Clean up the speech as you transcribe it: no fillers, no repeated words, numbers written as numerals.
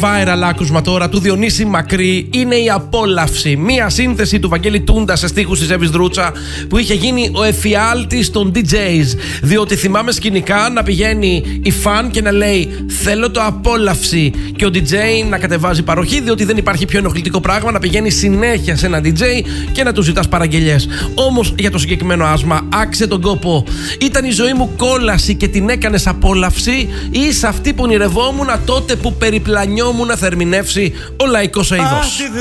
viral άκουσμα τώρα του Διονύση Μακρύ είναι η Απόλαυση. Μία σύνθεση του Βαγγέλη Τούντα σε στίχους της Εύης Δρούτσα που είχε γίνει ο εφιάλτης των DJs. Διότι θυμάμαι σκηνικά να πηγαίνει η φαν και να λέει θέλω το Απόλαυση και ο DJ να κατεβάζει παροχή, διότι δεν υπάρχει πιο ενοχλητικό πράγμα να πηγαίνει συνέχεια σε ένα DJ και να του ζητάς παραγγελιές. Όμως για το συγκεκριμένο άσμα άξε τον κόπο. Ήταν η ζωή μου κόλαση και την έκανες απόλαυση, ή είσαι αυτή που ονειρευόμουν τότε που περιπλανιόμουν να θερμινεύσει ο λαϊκός αηδός.